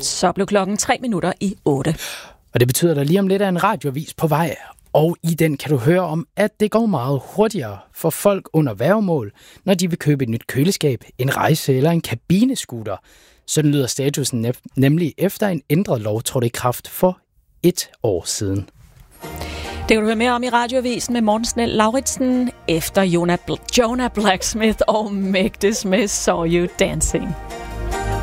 Så blev klokken 8:03. Og det betyder, at der lige om lidt er en radioavis på vej. Og i den kan du høre om, at det går meget hurtigere for folk under værgemål, når de vil købe et nyt køleskab, en rejse eller en kabinescooter. Sådan lyder statusen nemlig efter en ændret lov trådte i kraft for 1 år siden. Det kan du høre mere om i radioavisen med Morten Snell Lauritsen efter Jonah Blacksmith og Meg This Miss Saw You Dancing.